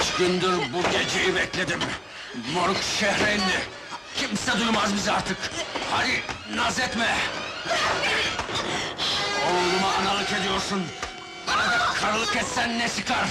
Kaç gündür bu geceyi bekledim. Moruk şehre indi. Kimse duymaz bizi artık. Hadi naz etme. Oğluma analık ediyorsun. Bana da karılık etsen ne çıkar?